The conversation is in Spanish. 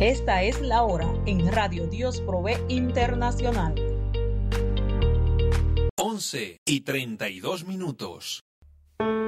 Esta es la hora en Radio Dios Provee Internacional. 11:32.